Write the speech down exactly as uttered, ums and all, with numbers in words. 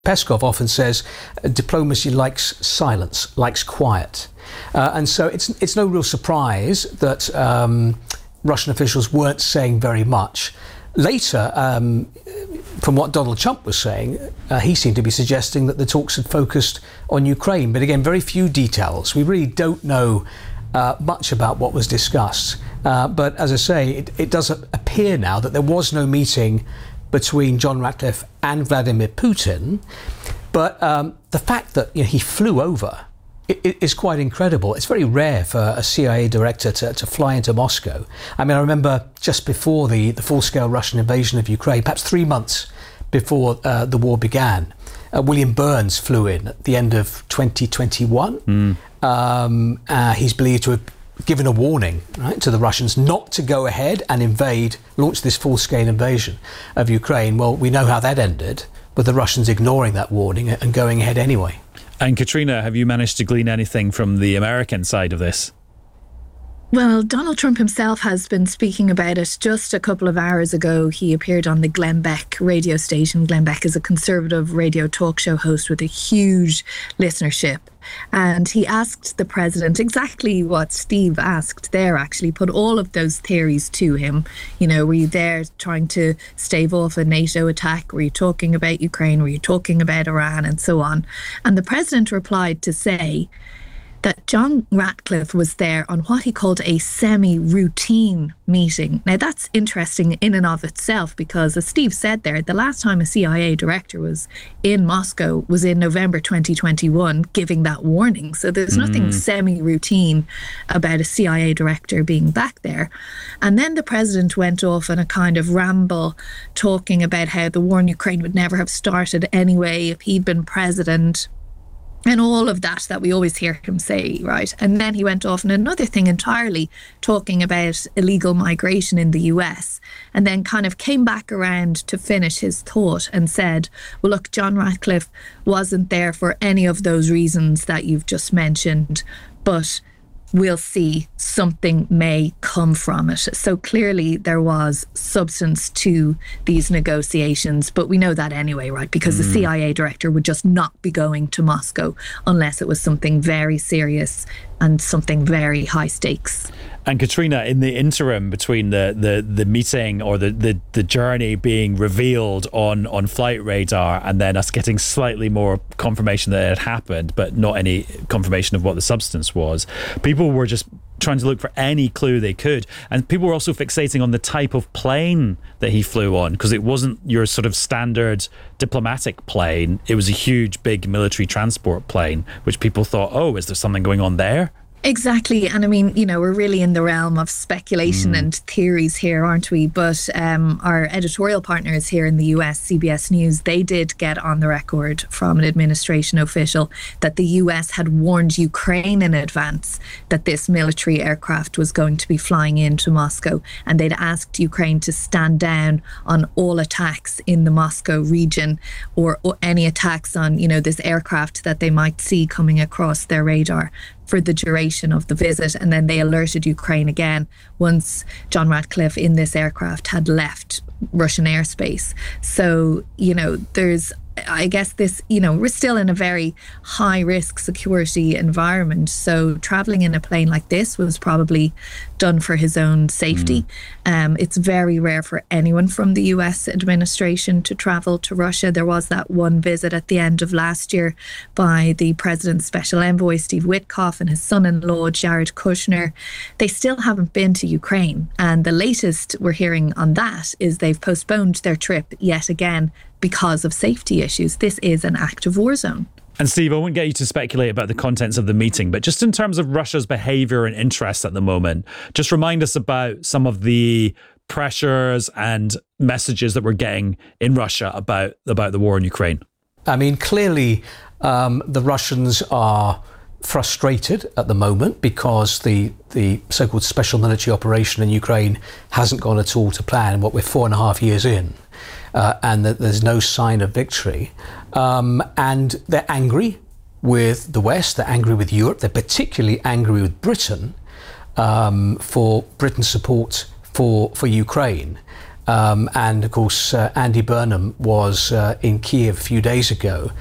Peskov often says uh, diplomacy likes silence, likes quiet. Uh, and so it's it's no real surprise that um, Russian officials weren't saying very much. Later, um, from what Donald Trump was saying, uh, he seemed to be suggesting that the talks had focused on Ukraine. But again, very few details. We really don't know uh, much about what was discussed. Uh, but as I say, it, it does appear now that there was no meeting between John Ratcliffe and Vladimir Putin. But um, the fact that you know, he flew over it, it is quite incredible. It's very rare for a C I A director to, to fly into Moscow. I mean, I remember just before the, the full-scale Russian invasion of Ukraine, perhaps three months before uh, the war began, uh, William Burns flew in at the end of twenty twenty-one. Mm. Um, uh, he's believed to have given a warning, right, to the Russians not to go ahead and invade, launch this full-scale invasion of Ukraine. Well, we know how that ended, with the Russians ignoring that warning and going ahead anyway. And Katrina, have you managed to glean anything from the American side of this? Well, Donald Trump himself has been speaking about it. Just a couple of hours ago, he appeared on the Glenn Beck radio station. Glenn Beck is a conservative radio talk show host with a huge listenership. And he asked the president exactly what Steve asked there, actually, put all of those theories to him. You know, were you there trying to stave off a NATO attack? Were you talking about Ukraine? Were you talking about Iran? And so on. And the president replied to say that John Ratcliffe was there on what he called a semi-routine meeting. Now, that's interesting in and of itself because, as Steve said there, the last time a C I A director was in Moscow was in November twenty twenty-one, giving that warning. So there's mm. nothing semi-routine about a C I A director being back there. And then the president went off on a kind of ramble talking about how the war in Ukraine would never have started anyway if he'd been president. And all of that that we always hear him say, right? And then he went off on another thing entirely, talking about illegal migration in the U S, and then kind of came back around to finish his thought and said, well, look, John Ratcliffe wasn't there for any of those reasons that you've just mentioned, but we'll see, something may come from it. So clearly there was substance to these negotiations, but we know that anyway, right? Because mm. the C I A director would just not be going to Moscow unless it was something very serious and something very high stakes. And Katrina, in the interim between the, the, the meeting or the, the, the journey being revealed on, on flight radar and then us getting slightly more confirmation that it had happened, but not any confirmation of what the substance was, people were just trying to look for any clue they could. And people were also fixating on the type of plane that he flew on, because it wasn't your sort of standard diplomatic plane. It was a huge, big military transport plane, which people thought, oh, is there something going on there? Exactly. And I mean, you know, we're really in the realm of speculation mm. and theories here, aren't we? But um, our editorial partners here in the U S, C B S News, they did get on the record from an administration official that the U S had warned Ukraine in advance that this military aircraft was going to be flying into Moscow. And they'd asked Ukraine to stand down on all attacks in the Moscow region or, or any attacks on, you know, this aircraft that they might see coming across their radar for the duration of the visit. And then they alerted Ukraine again once John Ratcliffe in this aircraft had left Russian airspace. So, you know, there's, I guess this, you know, we're still in a very high risk security environment. So traveling in a plane like this was probably done for his own safety. Mm. Um, it's very rare for anyone from the U S administration to travel to Russia. There was that one visit at the end of last year by the president's special envoy, Steve Witkoff, and his son-in-law, Jared Kushner. They still haven't been to Ukraine. And the latest we're hearing on that is they've postponed their trip yet again because of safety issues. This is an active war zone. And Steve, I won't get you to speculate about the contents of the meeting, but just in terms of Russia's behaviour and interests at the moment, just remind us about some of the pressures and messages that we're getting in Russia about, about the war in Ukraine. I mean, clearly um, the Russians are frustrated at the moment because the the so-called special military operation in Ukraine hasn't gone at all to plan. What we're four and a half years in. Uh, and that there's no sign of victory. Um, and they're angry with the West, they're angry with Europe, they're particularly angry with Britain um, for Britain's support for, for Ukraine. Um, and of course, uh, Andy Burnham was uh, in Kiev a few days ago